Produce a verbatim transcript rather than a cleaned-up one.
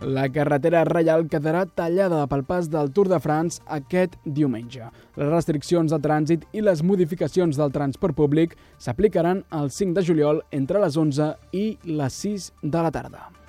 La carretera reial quedarà tallada pel pas del Tour de France aquest diumenge. Les restriccions de trànsit i les modificacions del transport públic s'aplicaran el cinc de juliol entre les onze i les sis de la tarda.